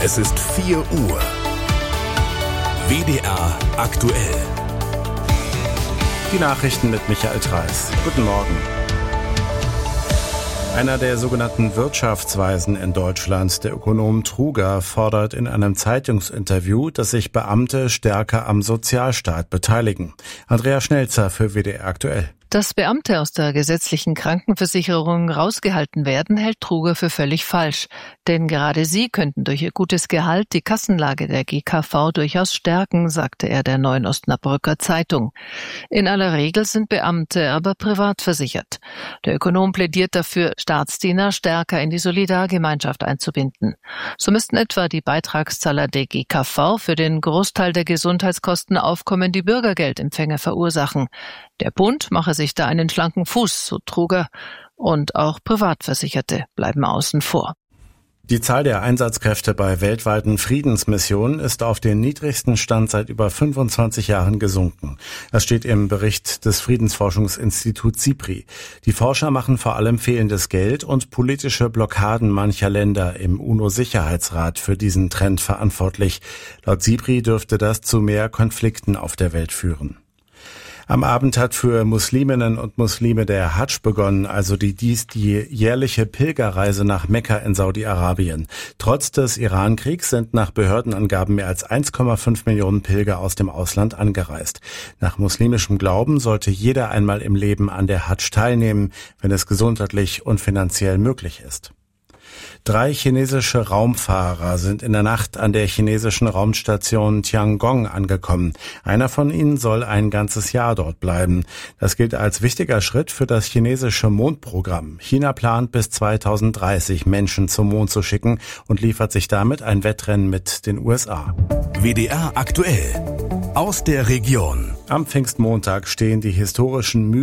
Es ist 4 Uhr. WDR aktuell. Die Nachrichten mit Michael Treiß. Guten Morgen. Einer der sogenannten Wirtschaftsweisen in Deutschland, der Ökonom Truger, fordert in einem Zeitungsinterview, dass sich Beamte stärker am Sozialstaat beteiligen. Andrea Schnelzer für WDR aktuell. Dass Beamte aus der gesetzlichen Krankenversicherung rausgehalten werden, hält Truger für völlig falsch. Denn gerade sie könnten durch ihr gutes Gehalt die Kassenlage der GKV durchaus stärken, sagte er der Neuen Osnabrücker Zeitung. In aller Regel sind Beamte aber privat versichert. Der Ökonom plädiert dafür, Staatsdiener stärker in die Solidargemeinschaft einzubinden. So müssten etwa die Beitragszahler der GKV für den Großteil der Gesundheitskosten aufkommende Bürgergeldempfänger verursachen. Der Bund mache sich da einen schlanken Fuß, so Truger, und auch Privatversicherte bleiben außen vor. Die Zahl der Einsatzkräfte bei weltweiten Friedensmissionen ist auf den niedrigsten Stand seit über 25 Jahren gesunken. Das steht im Bericht des Friedensforschungsinstituts SIPRI. Die Forscher machen vor allem fehlendes Geld und politische Blockaden mancher Länder im UNO-Sicherheitsrat für diesen Trend verantwortlich. Laut SIPRI dürfte das zu mehr Konflikten auf der Welt führen. Am Abend hat für Musliminnen und Muslime der Hadsch begonnen, also die jährliche Pilgerreise nach Mekka in Saudi-Arabien. Trotz des Iran-Kriegs sind nach Behördenangaben mehr als 1,5 Millionen Pilger aus dem Ausland angereist. Nach muslimischem Glauben sollte jeder einmal im Leben an der Hadsch teilnehmen, wenn es gesundheitlich und finanziell möglich ist. 3 chinesische Raumfahrer sind in der Nacht an der chinesischen Raumstation Tiangong angekommen. Einer von ihnen soll ein ganzes Jahr dort bleiben. Das gilt als wichtiger Schritt für das chinesische Mondprogramm. China plant bis 2030 Menschen zum Mond zu schicken und liefert sich damit ein Wettrennen mit den USA. WDR aktuell. Aus der Region. Am Pfingstmontag stehen die historischen